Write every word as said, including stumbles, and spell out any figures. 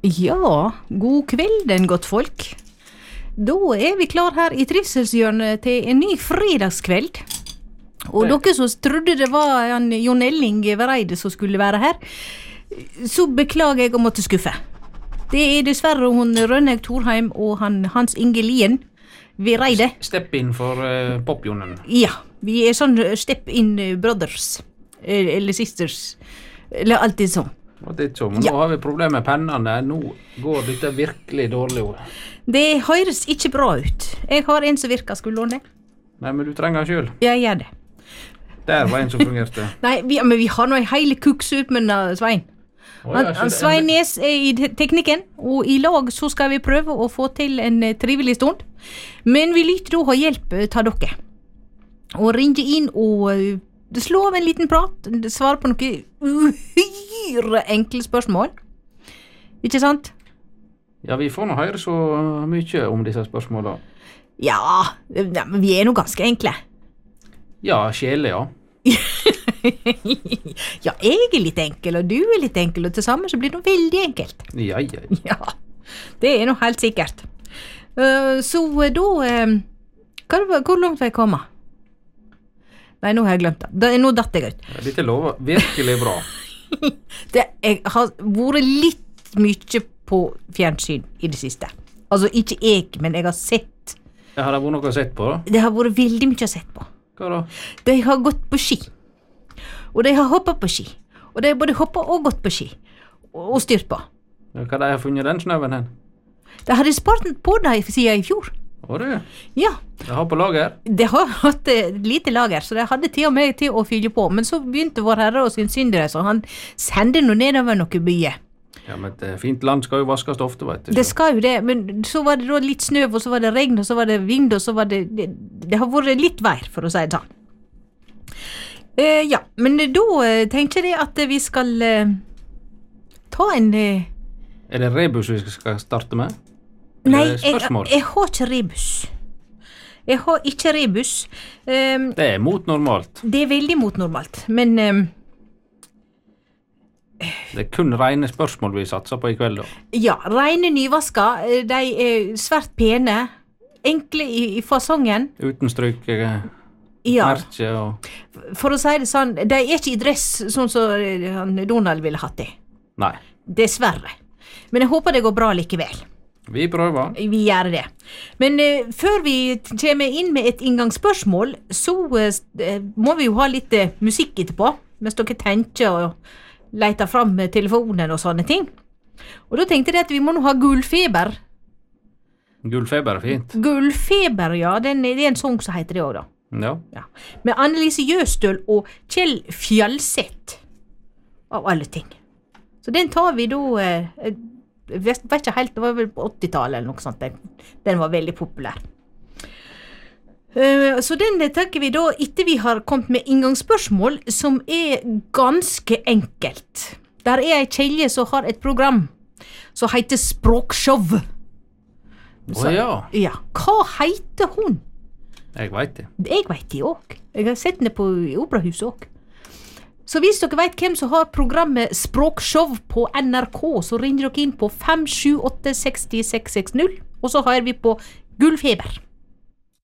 Ja, god kvelden, godt folk. Da er vi klar her i trivselshjørnet til en ny fredagskveld. Og det. Dere som trodde det var en Jon Elling Vereide som skulle være her, så beklager jeg å måtte skuffe. Det er dessverre hun Rønneig Thorheim og han, Hans Inge Lien Vereide. Stepp inn for uh, popjonen. Ja, vi er sånn step in brothers, eller sisters, eller alltid sånn. Det er ikke sånn, men ja. Nå har vi problemer med pennene. Nå går dette virkelig dårlig. Det høres ikke bra ut. Jeg har en som virker, skulle låne. Nei, men du trenger den selv. Ja, jeg gjør det. Der var en som fungerte. Nei, vi, men vi har nå en hele kuks ut med Svein. Oh, ja, han, Svein Nes er i teknikken, og i lag så skal vi prøve å få til en trivelig stund. Men vi lytter da ha hjelp til dere. Og ringe inn og slå av en liten prat, svare på noen uhyre enkle spørsmål. Ikke sant? Ja, vi får nå høre så mye om disse spørsmålene. Ja, men vi er nå ganske enkle. Ja, sjele, ja. Ja, jeg er litt enkel, og du er litt enkel, og til sammen så blir det veldig enkelt. Ja, ja. Ja, det er nå helt sikkert. Uh, så da, uh, hvor, hvor langt vil jeg komme? Nei, nå har jeg glemt det. det nå datt jeg ut. Ja, dette lover virkelig bra. det, jeg har vært litt mye på fjernsyn i det siste. Altså, ikke jeg, men jeg har sett. Det har det vært noe å sett på, da? Det har vært veldig mye å sett på. Hva da? De har gått på ski. Og de har hoppet på ski. Og de har både hoppet og gått på ski. Og, og styrt på. Ja, hva de har funnet den snøven hen? De hadde spart på deg siden i fjor. Å, det? Ja. De har på lager? De har hatt et lite lager, så de hadde til og med til å fylle på. Men så begynte vår herre og sin syndere, så han sendte noe nedover noe bye. Ja, men et fint land skal jo vaskes ofte, vet du. Det skal jo det, men så var det da litt snø, og så var det regn, og så var det vind, og så var det... Det, det har vært litt vær, for å si det sånn. Eh, ja, men da eh, tenkte jeg at vi skal eh, ta en... Eh, er det rebus vi skal starte med? Nei, jeg, jeg har ikke rebus. Jeg har ikke rebus. Um, det er mot normalt. Det er veldig mot normalt, men... Um, det er kun rene spørsmål vi satser på i kveld, da. Ja, rene nyvasker. De er svært pene. Enkle i, i fasongen. Uten stryk, ja. Merke og... For å si det sånn, de er ikke i dress sånn som Donald ville hatt det. Nei. Dessverre. Men jeg håper det går bra likevel. Vi prøver. Vi gjør det. Men uh, før vi kommer inn med et inngangsspørsmål, så uh, må vi jo ha litt uh, musikk etterpå, mens dere tenker og leter fram med telefonen og sånne ting. Og da tenkte jeg at vi må nå ha Gullfeber. Gullfeber er fint. Gullfeber, ja. Den, det er en sang som heter det også, da. Ja. Ja. Med Annelise Jøstøl og Kjell Fjallseth, av alle ting. Så den tar vi da... Uh, jeg vet ikke helt, det var vel på åttitallet eller noe sånt. Den, den var veldig populær. Uh, så den tenker vi da, etter vi har kommet med inngangsspørsmål, som er ganske enkelt. Der er en Kjelje som har et program som heter Språkshow. Å oh, ja. Ja. Hva heter hun? Jeg vet det. Jeg vet det også. Jeg har sett henne på Operahuset også. Så hvis dere vet hvem som har programmet Språkshow på N R K, så ringer dere inn på fem sju åtte seks null seks seks null, og så har vi på Gullfeber.